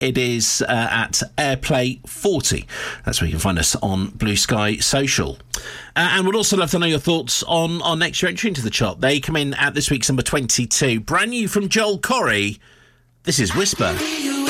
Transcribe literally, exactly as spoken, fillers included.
It is uh, at Airplay forty. That's where you can find us on Blue Sky Social. Uh, and we'd also love to know your thoughts on our next year entry into the chart. They come in at this week's number twenty-two. Brand new from Joel Corry. This is Whisper.